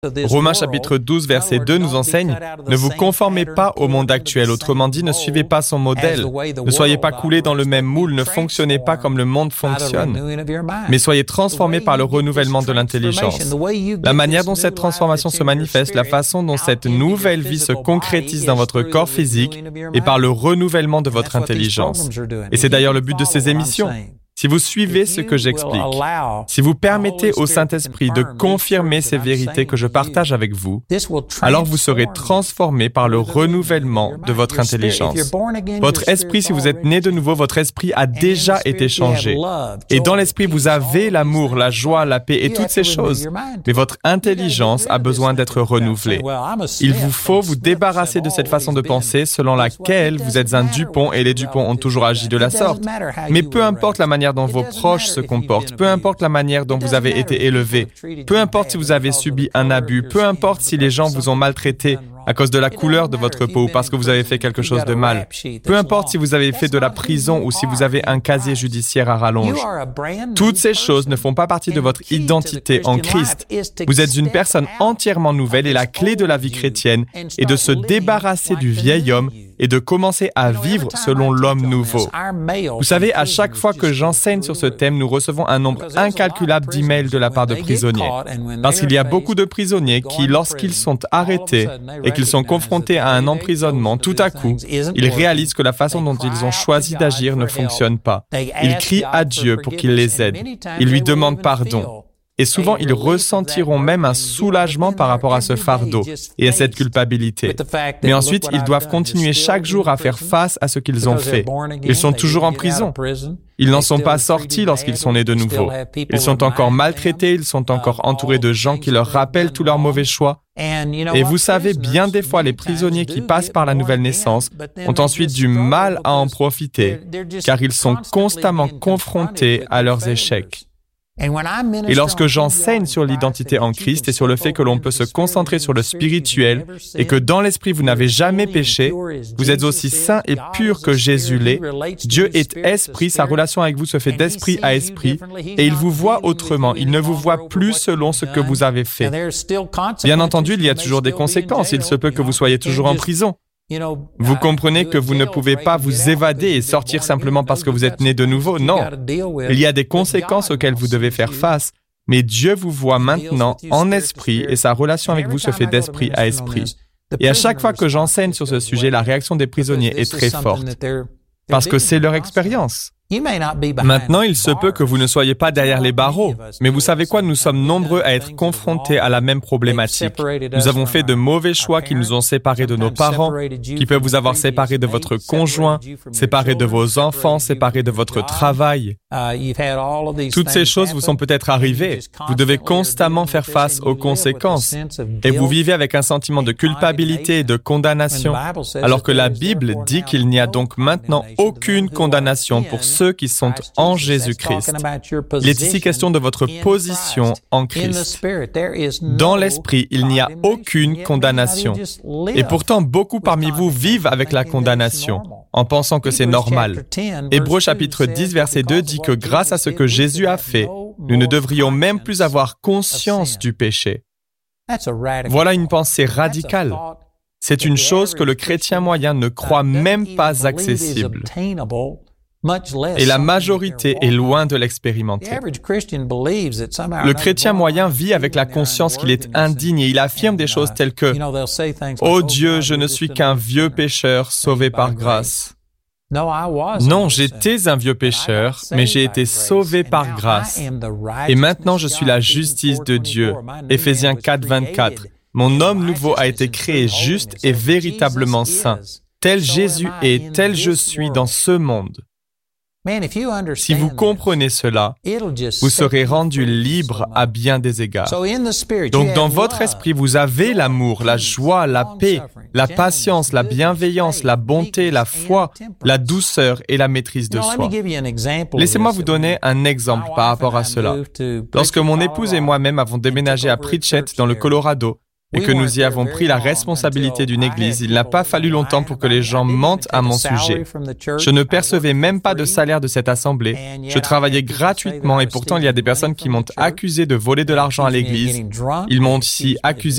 Romains chapitre 12, verset 2 nous enseigne « Ne vous conformez pas au monde actuel, autrement dit, ne suivez pas son modèle. Ne soyez pas coulés dans le même moule, ne fonctionnez pas comme le monde fonctionne, mais soyez transformés par le renouvellement de l'intelligence. » La manière dont cette transformation se manifeste, la façon dont cette nouvelle vie se concrétise dans votre corps physique est par le renouvellement de votre intelligence. Et c'est d'ailleurs le but de ces émissions. Si vous suivez ce que j'explique, si vous permettez au Saint-Esprit de confirmer ces vérités que je partage avec vous, alors vous serez transformés par le renouvellement de votre intelligence. Votre esprit, si vous êtes né de nouveau, votre esprit a déjà été changé. Et dans l'esprit, vous avez l'amour, la joie, la paix et toutes ces choses. Mais votre intelligence a besoin d'être renouvelée. Il vous faut vous débarrasser de cette façon de penser selon laquelle vous êtes un Dupont et les Dupont ont toujours agi de la sorte. Mais peu importe la manière dont vos proches se comportent, peu importe la manière dont vous avez été élevé, peu importe si vous avez subi un abus, peu importe si les gens vous ont maltraité à cause de la couleur de votre peau ou parce que vous avez fait quelque chose de mal, peu importe si vous avez fait de la prison ou si vous avez un casier judiciaire à rallonge. Toutes ces choses ne font pas partie de votre identité en Christ. Vous êtes une personne entièrement nouvelle et la clé de la vie chrétienne est de se débarrasser du vieil homme et de commencer à vivre selon l'homme nouveau. Vous savez, à chaque fois que j'enseigne sur ce thème, nous recevons un nombre incalculable d'emails de la part de prisonniers. Parce qu'il y a beaucoup de prisonniers qui, lorsqu'ils sont arrêtés et qu'ils sont confrontés à un emprisonnement, tout à coup, ils réalisent que la façon dont ils ont choisi d'agir ne fonctionne pas. Ils crient à Dieu pour qu'il les aide. Ils lui demandent pardon. Et souvent, ils ressentiront même un soulagement par rapport à ce fardeau et à cette culpabilité. Mais ensuite, ils doivent continuer chaque jour à faire face à ce qu'ils ont fait. Ils sont toujours en prison. Ils n'en sont pas sortis lorsqu'ils sont nés de nouveau. Ils sont encore maltraités, ils sont encore entourés de gens qui leur rappellent tous leurs mauvais choix. Et vous savez, bien des fois, les prisonniers qui passent par la nouvelle naissance ont ensuite du mal à en profiter, car ils sont constamment confrontés à leurs échecs. Et lorsque j'enseigne sur l'identité en Christ et sur le fait que l'on peut se concentrer sur le spirituel et que dans l'esprit vous n'avez jamais péché, vous êtes aussi saint et pur que Jésus l'est, Dieu est esprit, sa relation avec vous se fait d'esprit à esprit et il vous voit autrement, il ne vous voit plus selon ce que vous avez fait. Bien entendu, il y a toujours des conséquences, il se peut que vous soyez toujours en prison. Vous comprenez que vous ne pouvez pas vous évader et sortir simplement parce que vous êtes né de nouveau. Non, il y a des conséquences auxquelles vous devez faire face, mais Dieu vous voit maintenant en esprit et sa relation avec vous se fait d'esprit à esprit. Et à chaque fois que j'enseigne sur ce sujet, la réaction des prisonniers est très forte, parce que c'est leur expérience. Maintenant, il se peut que vous ne soyez pas derrière les barreaux, mais vous savez quoi, nous sommes nombreux à être confrontés à la même problématique. Nous avons fait de mauvais choix qui nous ont séparés de nos parents, qui peuvent vous avoir séparés de votre conjoint, séparés de vos enfants, séparés de votre travail. Toutes ces choses vous sont peut-être arrivées. Vous devez constamment faire face aux conséquences et vous vivez avec un sentiment de culpabilité et de condamnation, alors que la Bible dit qu'il n'y a donc maintenant aucune condamnation pour ceux qui sont en Jésus-Christ. Il est ici question de votre position en Christ. Dans l'esprit, il n'y a aucune condamnation. Et pourtant, beaucoup parmi vous vivent avec la condamnation, en pensant que c'est normal. Hébreux chapitre 10, verset 2 dit que grâce à ce que Jésus a fait, nous ne devrions même plus avoir conscience du péché. Voilà une pensée radicale. C'est une chose que le chrétien moyen ne croit même pas accessible. Et la majorité est loin de l'expérimenter. Le chrétien moyen vit avec la conscience qu'il est indigne et il affirme des choses telles que « Oh Dieu, je ne suis qu'un vieux pécheur sauvé par grâce. » Non, j'étais un vieux pécheur, mais j'ai été sauvé par grâce. Et maintenant, je suis la justice de Dieu. Éphésiens 4, 24. Mon homme nouveau a été créé juste et véritablement saint. Tel Jésus est, tel je suis dans ce monde. Si vous comprenez cela, vous serez rendu libre à bien des égards. Donc, dans votre esprit, vous avez l'amour, la joie, la paix, la patience, la bienveillance, la bonté, la foi, la douceur et la maîtrise de soi. Laissez-moi vous donner un exemple par rapport à cela. Lorsque mon épouse et moi-même avons déménagé à Pritchett, dans le Colorado, et que nous y avons pris la responsabilité d'une église, il n'a pas fallu longtemps pour que les gens mentent à mon sujet. Je ne percevais même pas de salaire de cette assemblée. Je travaillais gratuitement et pourtant il y a des personnes qui m'ont accusé de voler de l'argent à l'église. Ils m'ont aussi accusé